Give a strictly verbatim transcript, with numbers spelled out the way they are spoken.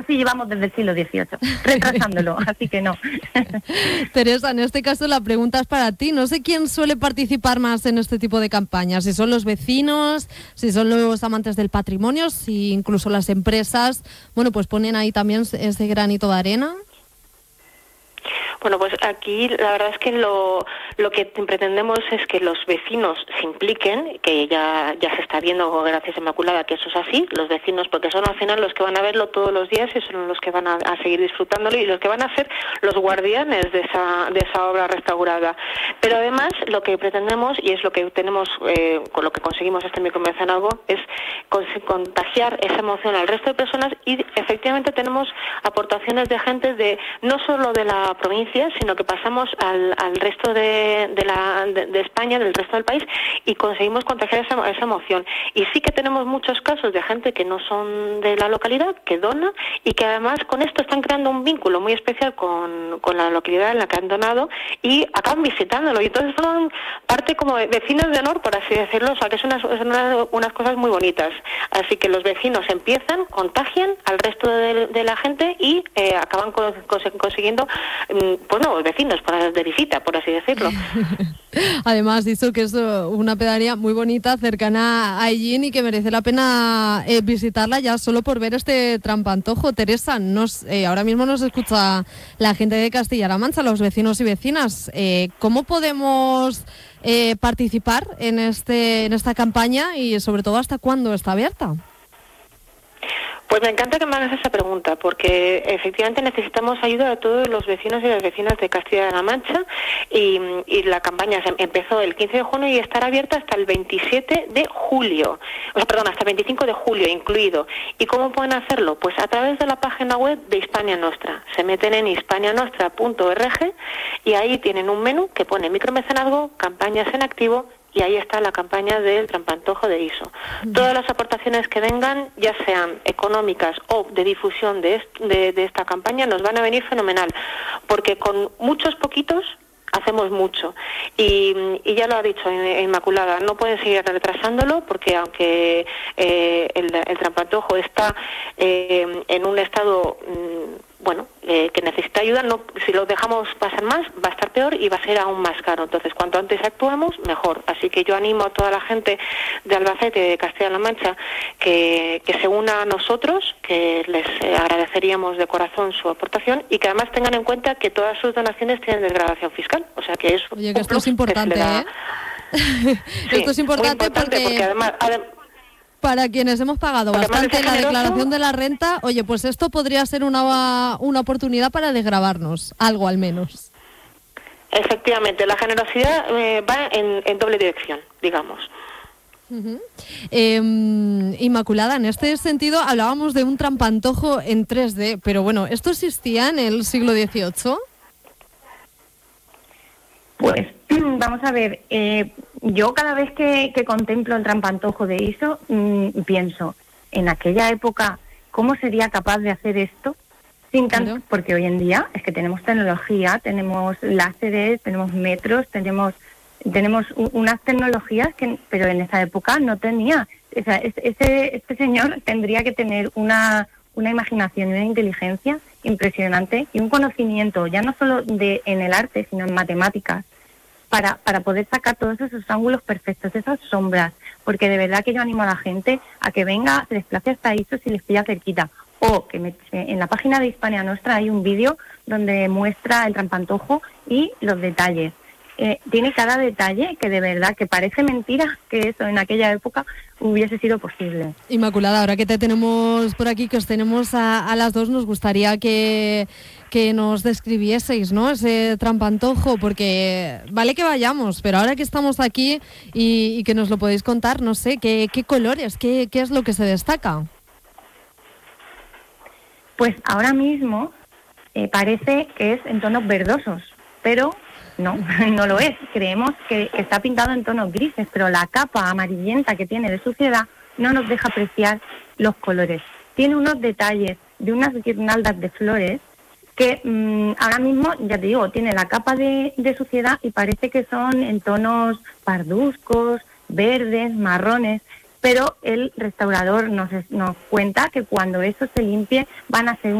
así llevamos desde el siglo dieciocho, retrasándolo, así que no. Teresa, en este caso la pregunta es para ti. No sé quién suele participar más en este tipo de campañas, si son los vecinos, si son los amantes del patrimonio, si incluso las empresas, bueno, pues ponen ahí también ese granito de arena. Bueno, pues aquí la verdad es que lo, lo que pretendemos es que los vecinos se impliquen, que ya, ya se está viendo gracias a Inmaculada que eso es así, los vecinos, porque son al final los que van a verlo todos los días y son los que van a, a seguir disfrutándolo y los que van a ser los guardianes de esa, de esa obra restaurada. Pero además lo que pretendemos, y es lo que tenemos, eh, con lo que conseguimos este micromecenazgo, es contagiar esa emoción al resto de personas y efectivamente tenemos aportaciones de gente de no solo de la provincia, sino que pasamos al, al resto de, de, la, de, de España, del resto del país, y conseguimos contagiar esa, esa emoción. Y sí que tenemos muchos casos de gente que no son de la localidad, que dona, y que además con esto están creando un vínculo muy especial con, con la localidad en la que han donado, y acaban visitándolo, y entonces son parte como de vecinos de honor, por así decirlo, o sea que es unas, es una, unas cosas muy bonitas. Así que los vecinos empiezan, contagian al resto de, de la gente y eh, acaban con, con, consiguiendo pues no, vecinos para de visita, por así decirlo. Además, hizo que es una pedanía muy bonita, cercana a Hellín, y que merece la pena eh, visitarla ya solo por ver este trampantojo. Teresa, nos, eh, ahora mismo nos escucha la gente de Castilla-La Mancha, los vecinos y vecinas. Eh, ¿Cómo podemos eh, participar en, este, en esta campaña y sobre todo hasta cuándo está abierta? Pues me encanta que me hagas esa pregunta, porque efectivamente necesitamos ayuda de todos los vecinos y las vecinas de Castilla-La Mancha, y, y la campaña se empezó el quince de junio y estará abierta hasta el veintisiete de julio, o sea, perdón, hasta el veinticinco de julio incluido. ¿Y cómo pueden hacerlo? Pues a través de la página web de Hispania Nostra. Se meten en hispania nostra punto org y ahí tienen un menú que pone micromecenazgo, campañas en activo, y ahí está la campaña del trampantojo de Iso. Todas las aportaciones que vengan, ya sean económicas o de difusión de, est- de, de esta campaña, nos van a venir fenomenal, porque con muchos poquitos hacemos mucho. Y, y ya lo ha dicho Inmaculada, no pueden seguir retrasándolo, porque aunque eh, el, el trampantojo está eh, en un estado... Mmm, bueno, eh, que necesita ayuda, no, si lo dejamos pasar más, va a estar peor y va a ser aún más caro. Entonces, cuanto antes actuamos, mejor. Así que yo animo a toda la gente de Albacete, de Castilla-La Mancha, que, que se una a nosotros, que les eh, agradeceríamos de corazón su aportación, y que además tengan en cuenta que todas sus donaciones tienen desgravación fiscal. O sea que es Oye, que esto es importante, ¿eh? Sí, esto es importante, importante porque... porque además... además para quienes hemos pagado Porque bastante en la generoso, declaración de la renta, oye, pues esto podría ser una, una oportunidad para desgravarnos, algo al menos. Efectivamente, la generosidad eh, va en, en doble dirección, digamos. Uh-huh. Eh, Inmaculada, en este sentido hablábamos de un trampantojo en tres D, pero bueno, ¿esto existía en el siglo dieciocho? Pues vamos a ver, eh, yo cada vez que, que contemplo el trampantojo de Iso, mmm, pienso, en aquella época, ¿cómo sería capaz de hacer esto? Sin tanto, claro. Porque hoy en día es que tenemos tecnología, tenemos láseres, tenemos metros, tenemos tenemos unas tecnologías que, pero en esa época no tenía. O sea, este, este señor tendría que tener una, una imaginación y una inteligencia impresionante y un conocimiento, ya no solo de en el arte, sino en matemáticas, para, para poder sacar todos esos ángulos perfectos, esas sombras, porque de verdad que yo animo a la gente a que venga, se desplace hasta Iso si les pilla cerquita, o que me, en la página de Hispania Nostra hay un vídeo donde muestra el trampantojo y los detalles. Eh, tiene cada detalle que de verdad que parece mentira que eso en aquella época hubiese sido posible. Inmaculada, ahora que te tenemos por aquí, que os tenemos a, a las dos, nos gustaría que, que nos describieseis, ¿no?, ese trampantojo, porque vale que vayamos, pero ahora que estamos aquí y, y que nos lo podéis contar, no sé, ¿qué, qué colores, qué, qué es lo que se destaca? Pues ahora mismo eh, parece que es en tonos verdosos, pero no, no lo es. Creemos que, que está pintado en tonos grises, pero la capa amarillenta que tiene de suciedad no nos deja apreciar los colores. Tiene unos detalles de unas guirnaldas de flores que mmm, ahora mismo, ya te digo, tiene la capa de, de suciedad y parece que son en tonos parduzcos, verdes, marrones, pero el restaurador nos, nos cuenta que cuando eso se limpie van a ser